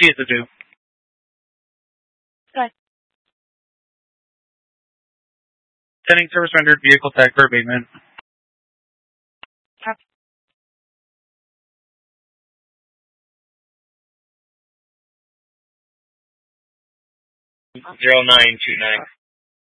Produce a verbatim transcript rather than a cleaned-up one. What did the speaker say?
T is a two. Good. Sending service rendered vehicle tag for abatement. Copy. Zero nine two nine.